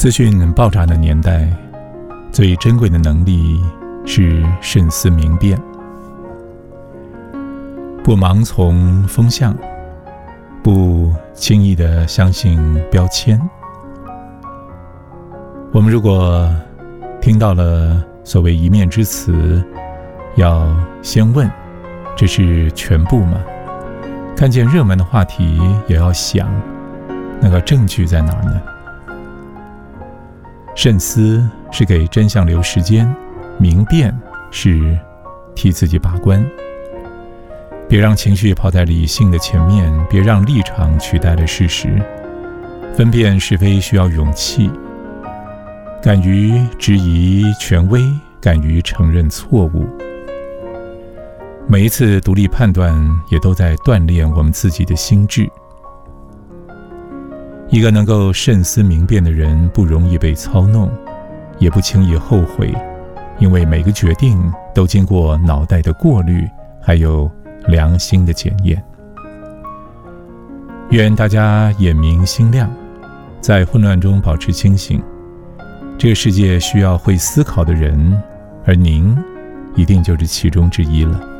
资讯爆炸的年代，最珍贵的能力是慎思明辨，不盲从风向，不轻易地相信标签。我们如果听到了所谓一面之词，要先问，这是全部吗？看见热门的话题，也要想，那个证据在哪儿呢？慎思是给真相留时间，明辨是替自己把关。别让情绪跑在理性的前面，别让立场取代了事实。分辨是非需要勇气，敢于质疑权威，敢于承认错误。每一次独立判断，也都在锻炼我们自己的心智。一个能够慎思明辨的人，不容易被操弄，也不轻易后悔，因为每个决定都经过脑袋的过滤，还有良心的检验。愿大家眼明心亮，在混乱中保持清醒。这个世界需要会思考的人，而您一定就是其中之一了。